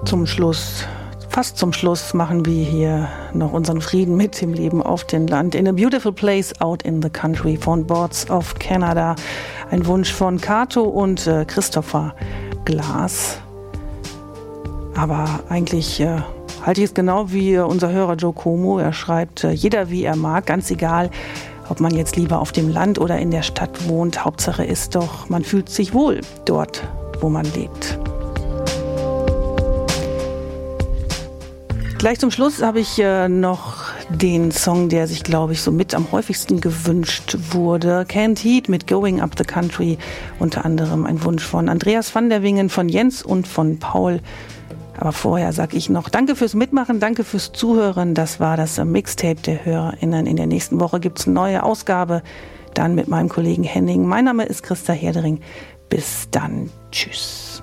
Zum Schluss, fast zum Schluss, machen wir hier noch unseren Frieden mit dem Leben auf dem Land. In a Beautiful Place Out in the Country von Boards of Canada. Ein Wunsch von Kato und Christopher Glas. Aber eigentlich halte ich es genau wie unser Hörer Joe Como. Er schreibt, jeder wie er mag, ganz egal, ob man jetzt lieber auf dem Land oder in der Stadt wohnt. Hauptsache ist doch, man fühlt sich wohl dort, wo man lebt. Gleich zum Schluss habe ich noch den Song, der sich, glaube ich, so mit am häufigsten gewünscht wurde. Canned Heat mit Going Up the Country. Unter anderem ein Wunsch von Andreas van der Wingen, von Jens und von Paul. Aber vorher sage ich noch Danke fürs Mitmachen, danke fürs Zuhören. Das war das Mixtape der HörerInnen. In der nächsten Woche gibt es eine neue Ausgabe. Dann mit meinem Kollegen Henning. Mein Name ist Christa Herdering. Bis dann. Tschüss.